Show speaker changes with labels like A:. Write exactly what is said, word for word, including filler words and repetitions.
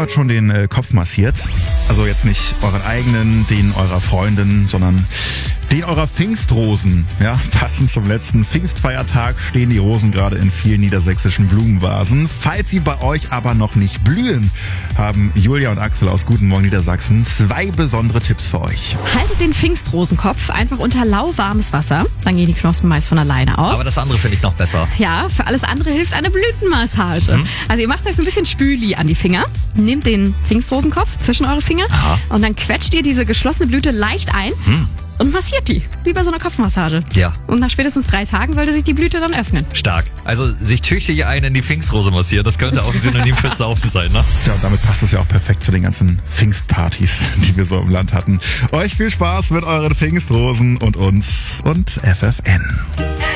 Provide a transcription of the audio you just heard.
A: heute schon den äh, Kopf massiert? Also jetzt nicht euren eigenen, den eurer Freundin, sondern den eurer Pfingstrosen. Ja, passend zum letzten Pfingstfeiertag stehen die Rosen gerade in vielen niedersächsischen Blumenvasen. Falls sie bei euch aber noch nicht blühen, haben Julia und Axel aus Guten Morgen Niedersachsen zwei besondere Tipps für euch.
B: Haltet den Pfingstrosenkopf einfach unter lauwarmes Wasser, dann gehen die Knospen meist von alleine auf.
C: Aber das andere finde ich noch besser.
B: Ja, für alles andere hilft eine Blütenmassage. Hm. Also ihr macht euch so ein bisschen Spüli an die Finger, nehmt den Pfingstrosenkopf zwischen eure Finger
C: Aha.
B: und dann quetscht ihr diese geschlossene Blüte leicht ein.
C: Hm.
B: Und massiert die, wie bei so einer Kopfmassage.
C: Ja.
B: Und nach spätestens drei Tagen sollte sich die Blüte dann öffnen.
C: Stark. Also sich tüchtig einen in die Pfingstrose massieren, das könnte auch ein Synonym fürs Saufen sein, ne?
A: Ja, und damit passt es ja auch perfekt zu den ganzen Pfingstpartys, die wir so im Land hatten. Euch viel Spaß mit euren Pfingstrosen und uns und F F N.